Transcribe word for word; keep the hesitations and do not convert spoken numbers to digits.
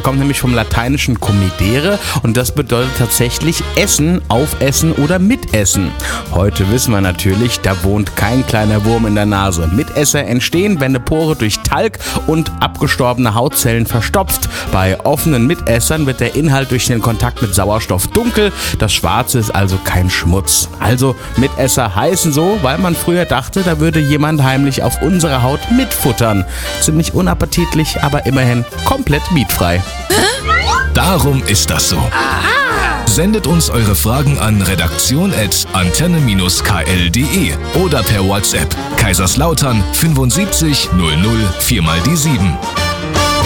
kommt nämlich vom lateinischen comedere und das bedeutet tatsächlich essen, aufessen oder mitessen. Heute wissen wir natürlich, da wohnt kein kleiner Wurm in der Nase. Mitesser entstehen, wenn eine Pore durch Talg und abgestorbene Hautzellen verstopft. Bei offenen Mitessern wird der Inhalt durch den Kontakt mit Sauerstoff dunkel. Das Schwarze ist also kein Schmutz. Also Mitesser heißen so, weil man früher dachte, da würde jemand heimlich auf unsere Haut mitfuttern. Ziemlich unappetitlich, aber immerhin komplett mietfrei. Darum ist das so. Sendet uns eure Fragen an redaktion at antenne k l punkt d e oder per WhatsApp Kaiserslautern fünfundsiebzig null null vier mal die sieben.